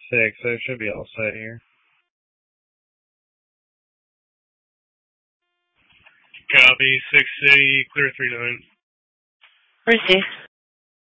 6, so it should be all set here. Copy, 6 City, clear 3-9. Received.